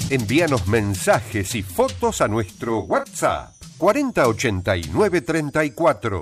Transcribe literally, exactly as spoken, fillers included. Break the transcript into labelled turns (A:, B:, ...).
A: Envíanos mensajes y fotos a nuestro WhatsApp cuarenta ochenta y nueve treinta y cuatro.